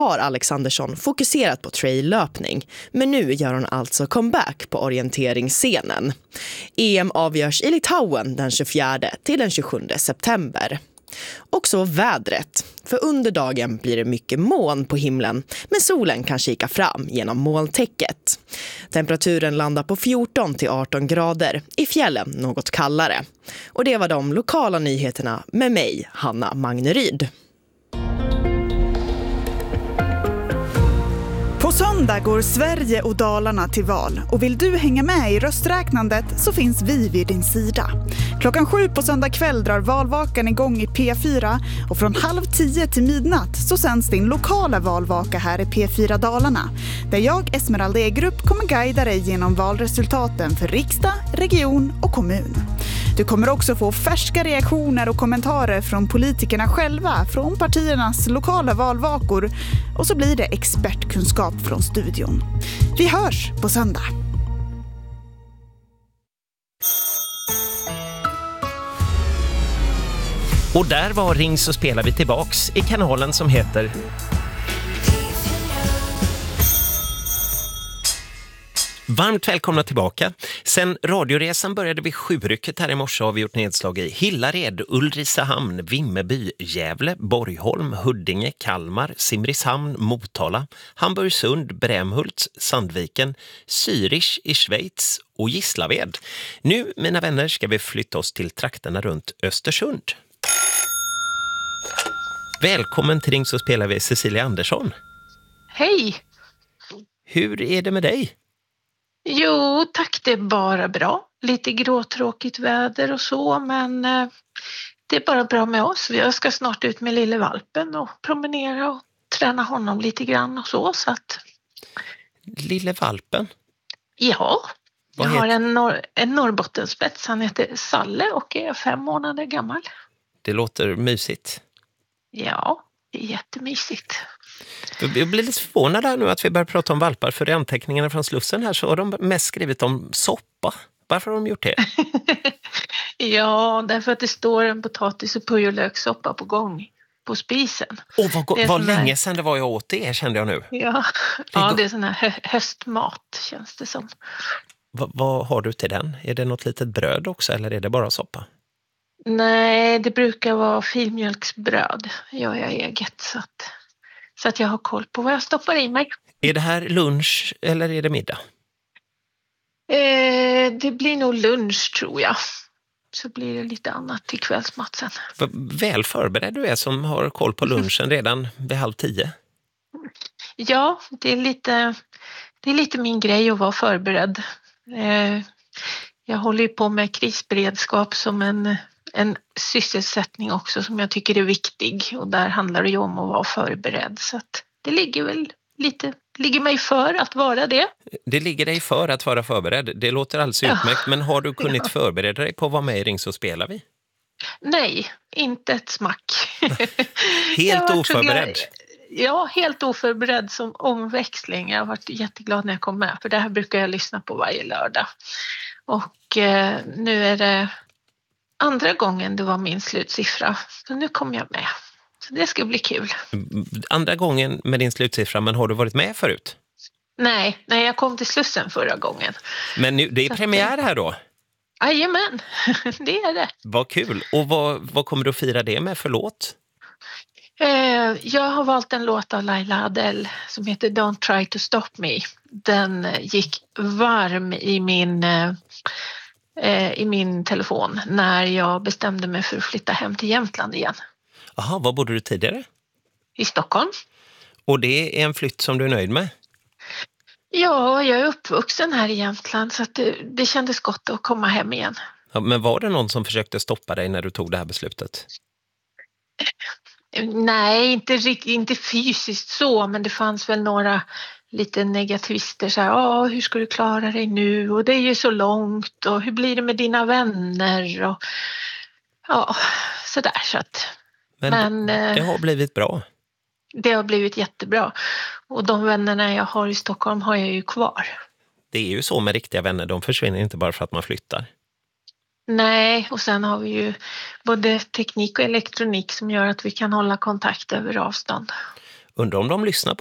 har Alexandersson fokuserat på traillöpning, men nu gör hon alltså comeback på orienteringsscenen. EM avgörs i Litauen den 24 till den 27 september. Och så vädret, för under dagen blir det mycket moln på himlen, men solen kan kika fram genom molntäcket. Temperaturen landar på 14 till 18 grader, i fjällen något kallare. Och det var de lokala nyheterna med mig, Hanna Magneryd. På söndag går Sverige och Dalarna till val och vill du hänga med i rösträknandet så finns vi vid din sida. 7:00 på söndag kväll drar valvakan igång i P4 och från 9:30 till midnatt så sänds din lokala valvaka här i P4 Dalarna. Där jag, Esmeralda Egrup, kommer guida dig genom valresultaten för riksdag, region och kommun. Du kommer också få färska reaktioner och kommentarer från politikerna själva, från partiernas lokala valvakor och så blir det expertkunskap från studion. Vi hörs på söndag. Och där var Ring så spelar vi tillbaks i kanalen som heter Varmt välkomna tillbaka. Sen radioresan började vid 7-rycket här i morse har vi gjort nedslag i Hillared, Ulricehamn, Vimmerby, Gävle, Borgholm, Huddinge, Kalmar, Simrishamn, Motala, Hamburgsund, Brämhult, Sandviken, Zürich i Schweiz och Gislaved. Nu, mina vänner, ska vi flytta oss till trakterna runt Östersund. Välkommen till Ring så spelar vi Cecilia Andersson. Hej! Hur är det med dig? Jo, tack, det är bara bra. Lite gråtråkigt väder och så, men det är bara bra med oss. Jag ska snart ut med lille valpen och promenera och träna honom lite grann och så att... Lille valpen? Ja, jag har en Norrbottenspets. Han heter Salle och är 5 månader gammal. Det låter mysigt. Ja, det är jättemysigt. Jag blir lite förvånad här nu att vi börjar prata om valpar, för i anteckningarna från Slussen här så har de mest skrivit om soppa. Varför har de gjort det? Ja, därför att det står en potatis- och purjolökssoppa på gång på spisen. Vad länge sedan det var jag åt det, kände jag nu. Ja, det är sån här höstmat känns det som. Vad har du till den? Är det något litet bröd också eller är det bara soppa? Nej, det brukar vara filmjölksbröd. Gör jag eget så att jag har koll på vad jag stoppar i mig. Är det här lunch eller är det middag? Det blir nog lunch tror jag. Så blir det lite annat till kvällsmat sen. Väl förberedd du är som har koll på lunchen redan vid 9:30. Ja, det är lite min grej att vara förberedd. Jag håller ju på med krisberedskap som en sysselsättning också som jag tycker är viktig. Och där handlar det ju om att vara förberedd. Så att det ligger mig för att vara det. Det ligger dig för att vara förberedd. Det låter alldeles utmärkt. Men har du kunnat förbereda dig på att vara med i Ring så spelar vi? Nej, inte ett smack. Helt oförberedd? Ja, helt oförberedd som omväxling. Jag har varit jätteglad när jag kom med. För det här brukar jag lyssna på varje lördag. Och nu är det andra gången det var min slutsiffra. Så nu kom jag med. Så det ska bli kul. Andra gången med din slutsiffra, men har du varit med förut? Nej, jag kom till Slussen förra gången. Men nu, det är premiär här då? Jajamän, det är det. Vad kul. Och vad kommer du att fira det med för låt? Jag har valt en låt av Laila Adele som heter Don't Try to Stop Me. Den gick varm i min telefon när jag bestämde mig för att flytta hem till Jämtland igen. Aha, var bodde du tidigare? I Stockholm. Och det är en flytt som du är nöjd med? Ja, jag är uppvuxen här i Jämtland så att det kändes gott att komma hem igen. Ja, men var det någon som försökte stoppa dig när du tog det här beslutet? Nej, inte fysiskt så, men det fanns väl några lite negativister så här, hur ska du klara dig nu och det är ju så långt och hur blir det med dina vänner och sådär så att men det har blivit bra. Det har blivit jättebra och de vännerna jag har i Stockholm har jag ju kvar. Det är ju så med riktiga vänner, de försvinner inte bara för att man flyttar. Nej, och sen har vi ju både teknik och elektronik som gör att vi kan hålla kontakt över avstånd. Undrar om de lyssnar på